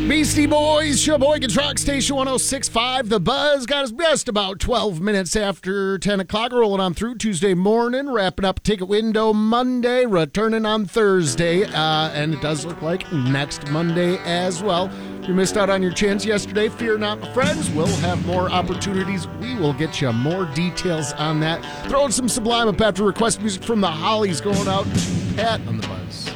Beastie Boys, Sheboygan's Rock Station 106.5. The Buzz got us just about 12 minutes after 10 o'clock, rolling on through Tuesday morning, wrapping up Ticket Window Monday, returning on Thursday, and it does look like next Monday as well. If you missed out on your chance yesterday, fear not, my friends. We'll have more opportunities. We will get you more details on that. Throw in some Sublime up after request music from the Hollies going out to Pat on the Buzz.